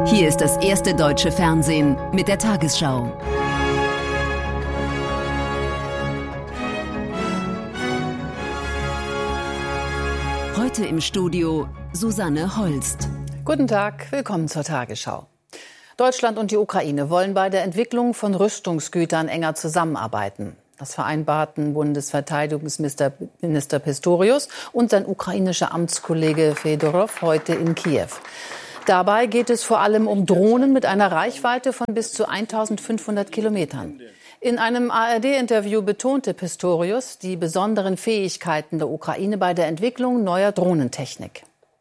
Hier ist das erste deutsche Fernsehen mit der Tagesschau. Heute im Studio Susanne Holst. Guten Tag, willkommen zur Tagesschau. Deutschland und die Ukraine wollen bei der Entwicklung von Rüstungsgütern enger zusammenarbeiten. Das vereinbarten Bundesverteidigungsminister Pistorius und sein ukrainischer Amtskollege Fedorov heute in Kiew. Dabei geht es vor allem um Drohnen mit einer Reichweite von bis zu 1500 Kilometern. In einem ARD-Interview betonte Pistorius die besonderen Fähigkeiten der Ukraine bei der Entwicklung neuer Drohnentechnik.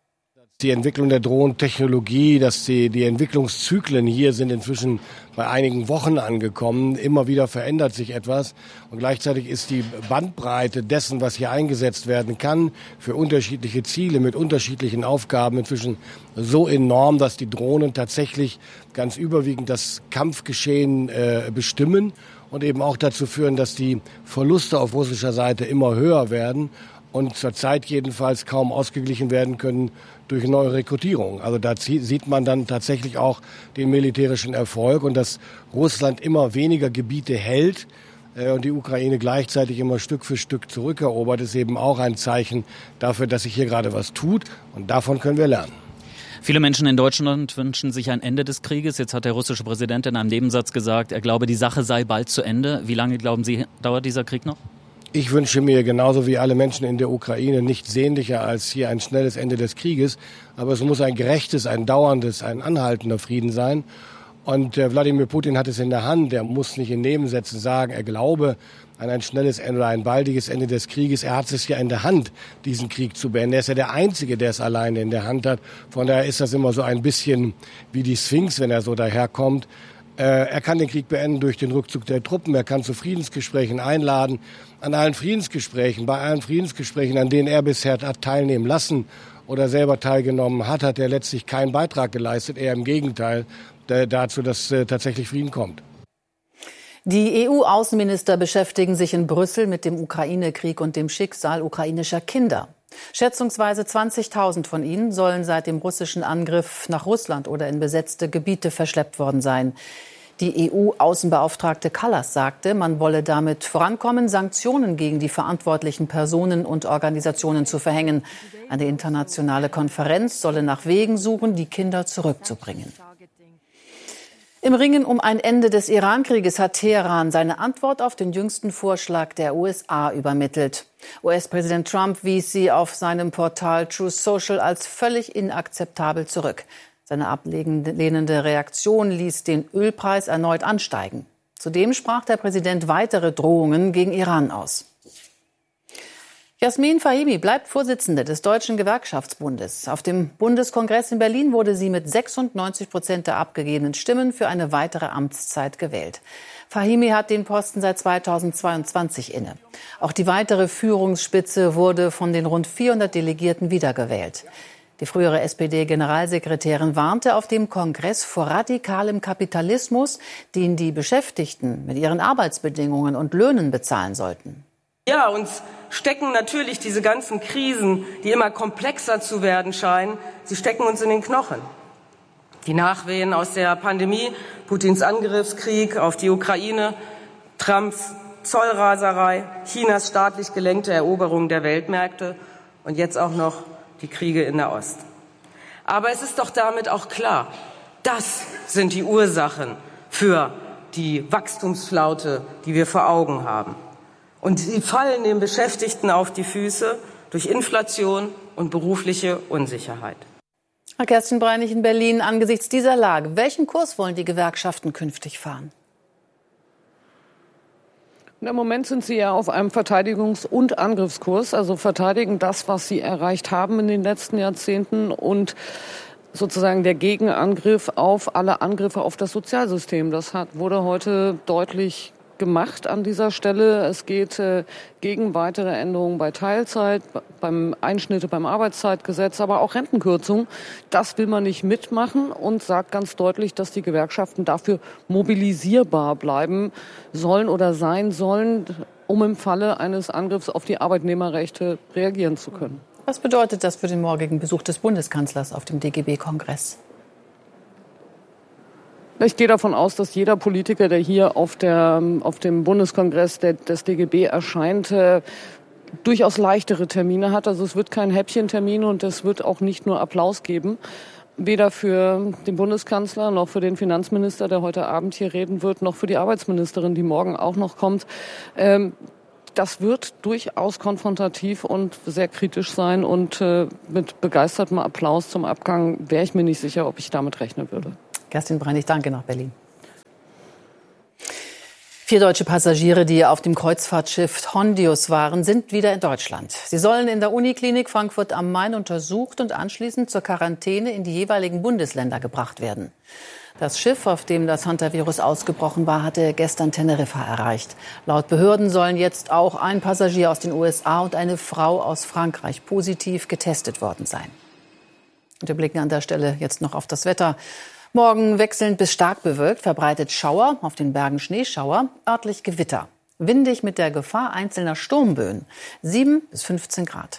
Die Entwicklung der Drohnentechnologie, die Entwicklungszyklen hier sind inzwischen bei einigen Wochen angekommen. Immer wieder verändert sich etwas und gleichzeitig ist die Bandbreite dessen, was hier eingesetzt werden kann, für unterschiedliche Ziele mit unterschiedlichen Aufgaben inzwischen so enorm, dass die Drohnen tatsächlich ganz überwiegend das Kampfgeschehen bestimmen und eben auch dazu führen, dass die Verluste auf russischer Seite immer höher werden und zurzeit jedenfalls kaum ausgeglichen werden können durch neue Rekrutierung. Also da sieht man dann tatsächlich auch den militärischen Erfolg und dass Russland immer weniger Gebiete hält und die Ukraine gleichzeitig immer Stück für Stück zurückerobert, ist eben auch ein Zeichen dafür, dass sich hier gerade was tut und davon können wir lernen. Viele Menschen in Deutschland wünschen sich ein Ende des Krieges. Jetzt hat der russische Präsident in einem Nebensatz gesagt, er glaube, die Sache sei bald zu Ende. Wie lange, glauben Sie, dauert dieser Krieg noch? Ich wünsche mir genauso wie alle Menschen in der Ukraine nichts sehnlicher als hier ein schnelles Ende des Krieges. Aber es muss ein gerechtes, ein dauerndes, ein anhaltender Frieden sein. Und Wladimir Putin hat es in der Hand. Er muss nicht in Nebensätzen sagen, er glaube an ein schnelles Ende oder ein baldiges Ende des Krieges. Er hat es ja in der Hand, diesen Krieg zu beenden. Er ist ja der Einzige, der es alleine in der Hand hat. Von daher ist das immer so ein bisschen wie die Sphinx, wenn er so daherkommt. Er kann den Krieg beenden durch den Rückzug der Truppen. Er kann zu Friedensgesprächen einladen. Bei allen Friedensgesprächen, an denen er bisher hat teilnehmen lassen oder selber teilgenommen hat, hat er letztlich keinen Beitrag geleistet. Eher im Gegenteil dazu, dass tatsächlich Frieden kommt. Die EU-Außenminister beschäftigen sich in Brüssel mit dem Ukraine-Krieg und dem Schicksal ukrainischer Kinder. Schätzungsweise 20.000 von ihnen sollen seit dem russischen Angriff nach Russland oder in besetzte Gebiete verschleppt worden sein. Die EU-Außenbeauftragte Kallas sagte, man wolle damit vorankommen, Sanktionen gegen die verantwortlichen Personen und Organisationen zu verhängen. Eine internationale Konferenz solle nach Wegen suchen, die Kinder zurückzubringen. Im Ringen um ein Ende des Iran-Krieges hat Teheran seine Antwort auf den jüngsten Vorschlag der USA übermittelt. US-Präsident Trump wies sie auf seinem Portal Truth Social als völlig inakzeptabel zurück. Seine ablehnende Reaktion ließ den Ölpreis erneut ansteigen. Zudem sprach der Präsident weitere Drohungen gegen Iran aus. Jasmin Fahimi bleibt Vorsitzende des Deutschen Gewerkschaftsbundes. Auf dem Bundeskongress in Berlin wurde sie mit 96% der abgegebenen Stimmen für eine weitere Amtszeit gewählt. Fahimi hat den Posten seit 2022 inne. Auch die weitere Führungsspitze wurde von den rund 400 Delegierten wiedergewählt. Die frühere SPD-Generalsekretärin warnte auf dem Kongress vor radikalem Kapitalismus, den die Beschäftigten mit ihren Arbeitsbedingungen und Löhnen bezahlen sollten. Ja, uns stecken natürlich diese ganzen Krisen, die immer komplexer zu werden scheinen, sie stecken uns in den Knochen. Die Nachwehen aus der Pandemie, Putins Angriffskrieg auf die Ukraine, Trumps Zollraserei, Chinas staatlich gelenkte Eroberung der Weltmärkte und jetzt auch noch die Kriege in der Ost. Aber es ist doch damit auch klar, das sind die Ursachen für die Wachstumsflaute, die wir vor Augen haben. Und sie fallen den Beschäftigten auf die Füße durch Inflation und berufliche Unsicherheit. Herr Kerstin Breinig in Berlin, angesichts dieser Lage, welchen Kurs wollen die Gewerkschaften künftig fahren? Im Moment sind sie ja auf einem Verteidigungs- und Angriffskurs, also verteidigen das, was sie erreicht haben in den letzten Jahrzehnten und sozusagen der Gegenangriff auf alle Angriffe auf das Sozialsystem. Das wurde heute deutlich gemacht an dieser Stelle. Es geht gegen weitere Änderungen bei Teilzeit, beim Einschnitte beim Arbeitszeitgesetz, aber auch Rentenkürzungen. Das will man nicht mitmachen und sagt ganz deutlich, dass die Gewerkschaften dafür mobilisierbar bleiben sollen oder sein sollen, um im Falle eines Angriffs auf die Arbeitnehmerrechte reagieren zu können. Was bedeutet das für den morgigen Besuch des Bundeskanzlers auf dem DGB-Kongress? Ich gehe davon aus, dass jeder Politiker, der hier auf dem Bundeskongress des DGB erscheint, durchaus leichtere Termine hat. Also es wird kein Häppchentermin und es wird auch nicht nur Applaus geben. Weder für den Bundeskanzler noch für den Finanzminister, der heute Abend hier reden wird, noch für die Arbeitsministerin, die morgen auch noch kommt. Das wird durchaus konfrontativ und sehr kritisch sein. Und mit begeistertem Applaus zum Abgang wäre ich mir nicht sicher, ob ich damit rechnen würde. Kerstin Breinig, danke nach Berlin. 4 deutsche Passagiere, die auf dem Kreuzfahrtschiff Hondius waren, sind wieder in Deutschland. Sie sollen in der Uniklinik Frankfurt am Main untersucht und anschließend zur Quarantäne in die jeweiligen Bundesländer gebracht werden. Das Schiff, auf dem das Hantavirus ausgebrochen war, hatte gestern Teneriffa erreicht. Laut Behörden sollen jetzt auch ein Passagier aus den USA und eine Frau aus Frankreich positiv getestet worden sein. Und wir blicken an der Stelle jetzt noch auf das Wetter. Morgen wechselnd bis stark bewölkt, verbreitet Schauer, auf den Bergen Schneeschauer, örtlich Gewitter. Windig mit der Gefahr einzelner Sturmböen. 7 bis 15 Grad.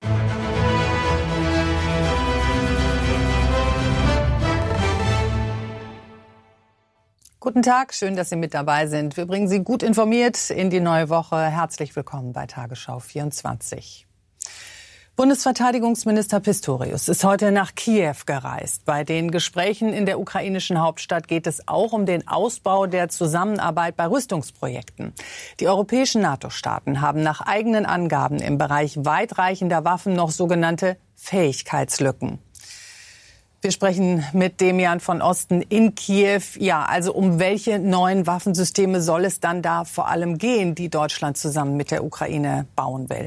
Guten Tag, schön, dass Sie mit dabei sind. Wir bringen Sie gut informiert in die neue Woche. Herzlich willkommen bei Tagesschau 24. Bundesverteidigungsminister Pistorius ist heute nach Kiew gereist. Bei den Gesprächen in der ukrainischen Hauptstadt geht es auch um den Ausbau der Zusammenarbeit bei Rüstungsprojekten. Die europäischen NATO-Staaten haben nach eigenen Angaben im Bereich weitreichender Waffen noch sogenannte Fähigkeitslücken. Wir sprechen mit Demian von Osten in Kiew. Ja, also um welche neuen Waffensysteme soll es dann da vor allem gehen, die Deutschland zusammen mit der Ukraine bauen will?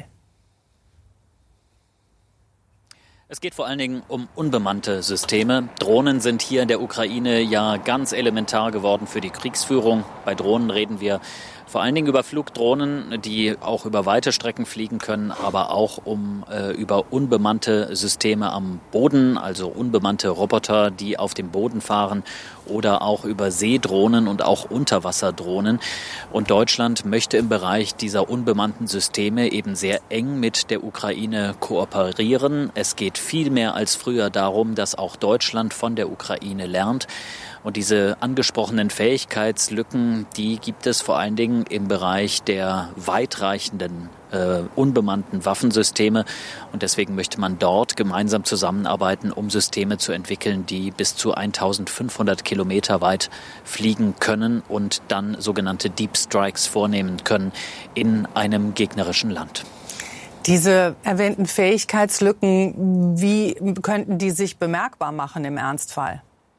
Es geht vor allen Dingen um unbemannte Systeme. Drohnen sind hier in der Ukraine ja ganz elementar geworden für die Kriegsführung. Bei Drohnen reden wir vor allen Dingen über Flugdrohnen, die auch über weite Strecken fliegen können, aber auch über unbemannte Systeme am Boden, also unbemannte Roboter, die auf dem Boden fahren, oder auch über Seedrohnen und auch Unterwasserdrohnen. Und Deutschland möchte im Bereich dieser unbemannten Systeme eben sehr eng mit der Ukraine kooperieren. Es geht viel mehr als früher darum, dass auch Deutschland von der Ukraine lernt. Und diese angesprochenen Fähigkeitslücken, die gibt es vor allen Dingen im Bereich der weitreichenden unbemannten Waffensysteme. Und deswegen möchte man dort gemeinsam zusammenarbeiten, um Systeme zu entwickeln, die bis zu 1500 Kilometer weit fliegen können und dann sogenannte Deep Strikes vornehmen können in einem gegnerischen Land. Diese erwähnten Fähigkeitslücken, wie könnten die sich bemerkbar machen im Ernstfall?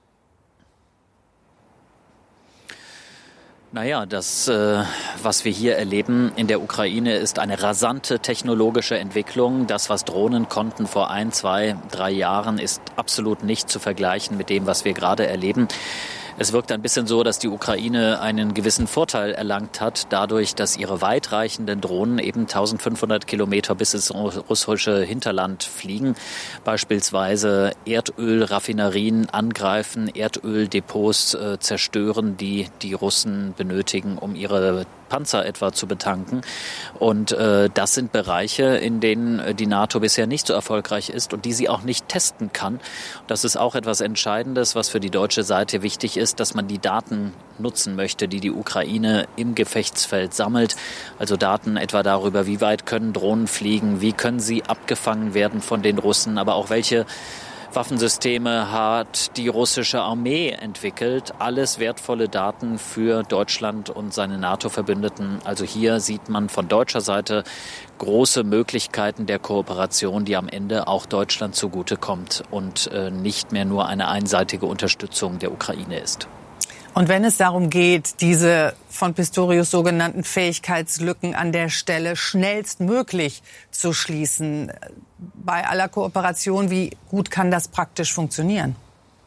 Naja, das, was wir hier erleben in der Ukraine, ist eine rasante technologische Entwicklung. Das, was Drohnen konnten vor 1, 2, 3 Jahren, ist absolut nicht zu vergleichen mit dem, was wir gerade erleben. Es wirkt ein bisschen so, dass die Ukraine einen gewissen Vorteil erlangt hat, dadurch, dass ihre weitreichenden Drohnen eben 1500 Kilometer bis ins russische Hinterland fliegen, beispielsweise Erdölraffinerien angreifen, Erdöldepots zerstören, die die Russen benötigen, um ihre Panzer etwa zu betanken. Und das sind Bereiche, in denen die NATO bisher nicht so erfolgreich ist und die sie auch nicht testen kann. Das ist auch etwas Entscheidendes, was für die deutsche Seite wichtig ist, dass man die Daten nutzen möchte, die die Ukraine im Gefechtsfeld sammelt. Also Daten etwa darüber, wie weit können Drohnen fliegen, wie können sie abgefangen werden von den Russen, aber auch welche Waffensysteme hat die russische Armee entwickelt. Alles wertvolle Daten für Deutschland und seine NATO-Verbündeten. Also hier sieht man von deutscher Seite große Möglichkeiten der Kooperation, die am Ende auch Deutschland zugutekommt und nicht mehr nur eine einseitige Unterstützung der Ukraine ist. Und wenn es darum geht, diese von Pistorius sogenannten Fähigkeitslücken an der Stelle schnellstmöglich zu schließen, bei aller Kooperation, wie gut kann das praktisch funktionieren?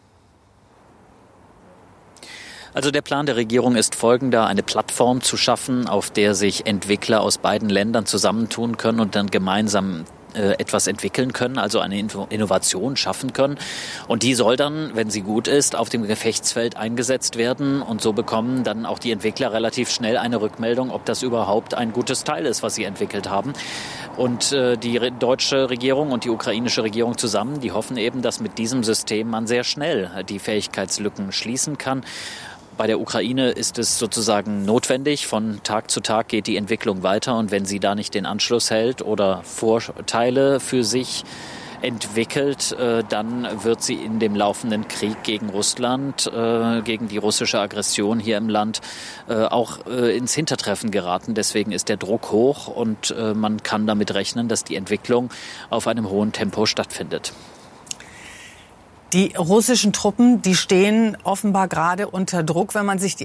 Also der Plan der Regierung ist folgender: eine Plattform zu schaffen, auf der sich Entwickler aus beiden Ländern zusammentun können und dann gemeinsam etwas entwickeln können, also eine Innovation schaffen können. Und die soll dann, wenn sie gut ist, auf dem Gefechtsfeld eingesetzt werden. Und so bekommen dann auch die Entwickler relativ schnell eine Rückmeldung, ob das überhaupt ein gutes Teil ist, was sie entwickelt haben. Und die deutsche Regierung und die ukrainische Regierung zusammen, die hoffen eben, dass mit diesem System man sehr schnell die Fähigkeitslücken schließen kann. Bei der Ukraine ist es sozusagen notwendig. Von Tag zu Tag geht die Entwicklung weiter. Und wenn sie da nicht den Anschluss hält oder Vorteile für sich entwickelt, dann wird sie in dem laufenden Krieg gegen Russland, gegen die russische Aggression hier im Land auch ins Hintertreffen geraten. Deswegen ist der Druck hoch und man kann damit rechnen, dass die Entwicklung auf einem hohen Tempo stattfindet. Die russischen Truppen, die stehen offenbar gerade unter Druck, wenn man sich die